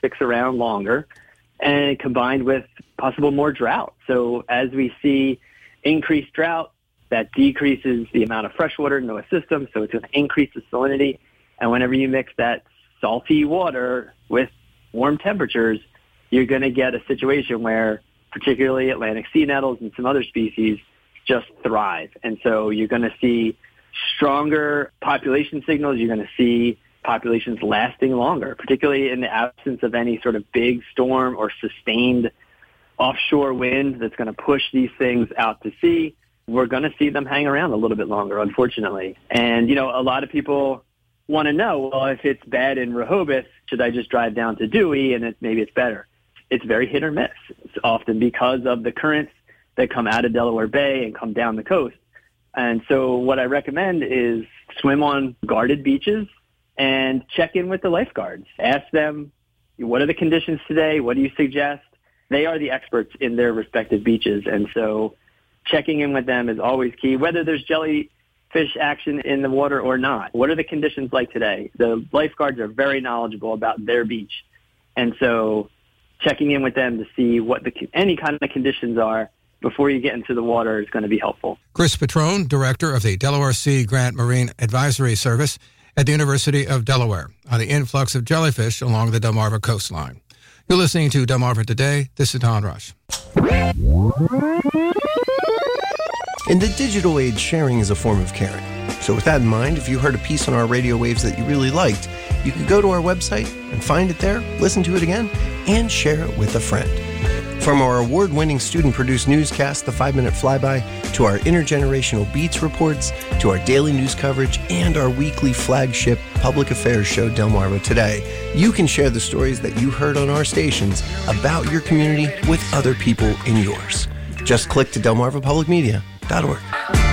sticks around longer, and combined with possible more drought. So as we see increased drought, that decreases the amount of fresh water in the system, so it's going to increase the salinity. And whenever you mix that salty water with warm temperatures, you're going to get a situation where particularly Atlantic sea nettles and some other species just thrive. And so you're going to see stronger population signals. You're going to see populations lasting longer, particularly in the absence of any sort of big storm or sustained offshore wind that's going to push these things out to sea. We're going to see them hang around a little bit longer, unfortunately. And, a lot of people want to know, well, if it's bad in Rehoboth, should I just drive down to Dewey and maybe it's better? It's very hit or miss. It's often because of the currents that come out of Delaware Bay and come down the coast. And so what I recommend is swim on guarded beaches and check in with the lifeguards. Ask them, what are the conditions today? What do you suggest? They are the experts in their respective beaches. And so checking in with them is always key, whether there's jellyfish action in the water or not. What are the conditions like today? The lifeguards are very knowledgeable about their beach. And so checking in with them to see what any kind of conditions are before you get into the water is going to be helpful. Chris Petrone, Director of the Delaware Sea Grant Marine Advisory Service at the University of Delaware, on the influx of jellyfish along the Delmarva coastline. You're listening to Delmarva Today. This is Don Rush. In the digital age, sharing is a form of caring. So with that in mind, if you heard a piece on our radio waves that you really liked, you could go to our website and find it there, listen to it again, and share it with a friend. From our award-winning student-produced newscast, The 5-Minute Flyby, to our intergenerational Beats reports, to our daily news coverage, and our weekly flagship public affairs show, Delmarva Today, you can share the stories that you heard on our stations about your community with other people in yours. Just click to delmarvapublicmedia.org.